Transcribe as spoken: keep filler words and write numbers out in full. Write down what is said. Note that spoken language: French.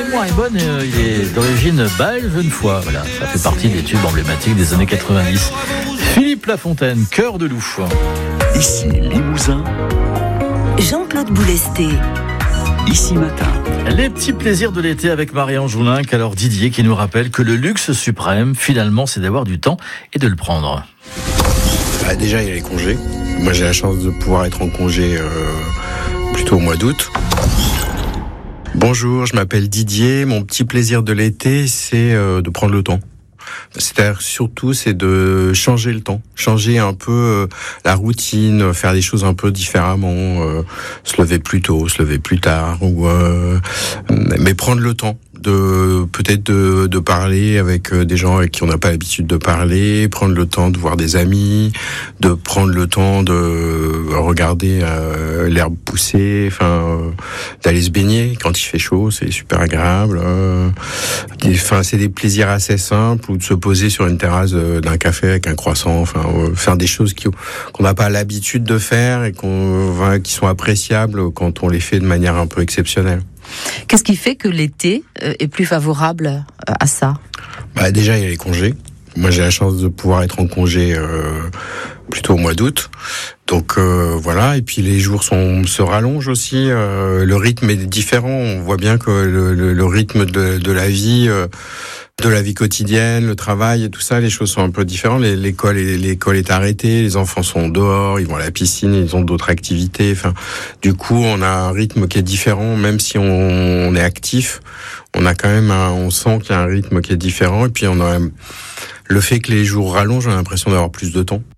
L'amour est bonne, euh, il est d'origine belge une fois. Voilà, ça fait partie des tubes emblématiques des années quatre-vingt-dix. Philippe Lafontaine, Cœur de loup. Ici Limousin, Jean-Claude Boulesté. Ici Matin. Les petits plaisirs de l'été avec Marie-Ange Joulin, alors Didier qui nous rappelle que le luxe suprême, finalement, c'est d'avoir du temps et de le prendre. Bah déjà, il y a les congés. Moi, j'ai la chance de pouvoir être en congé euh, plutôt au mois d'août. Bonjour, je m'appelle Didier. Mon petit plaisir de l'été, c'est euh, de prendre le temps. C'est-à-dire surtout, c'est de changer le temps, changer un peu euh, la routine, faire des choses un peu différemment, euh, se lever plus tôt, se lever plus tard, ou euh, mais prendre le temps de peut-être de, de parler avec des gens avec qui on n'a pas l'habitude de parler, prendre le temps de voir des amis, de prendre le temps de regarder euh, l'herbe pousser, enfin euh, d'aller se baigner quand il fait chaud, c'est super agréable. Euh, enfin, c'est des plaisirs assez simples, ou de se poser sur une terrasse d'un café avec un croissant, enfin euh, faire des choses qui, qu'on n'a pas l'habitude de faire et qu'on, enfin, qui sont appréciables quand on les fait de manière un peu exceptionnelle. Qu'est-ce qui fait que l'été est plus favorable à ça ? Bah déjà, il y a les congés. Moi, j'ai la chance de pouvoir être en congé euh, plutôt au mois d'août. Donc euh, voilà, et puis les jours sont, se rallongent aussi. Euh, le rythme est différent. On voit bien que le, le, le rythme de, de la vie... Euh, de la vie quotidienne, le travail et tout ça, les choses sont un peu différentes. L'école, l'école est arrêtée, les enfants sont dehors, ils vont à la piscine, ils ont d'autres activités. Enfin, du coup, on a un rythme qui est différent, même si on, on est actif. On a quand même, un, on sent qu'il y a un rythme qui est différent. Et puis, on a le fait que les jours rallongent, on a l'impression d'avoir plus de temps.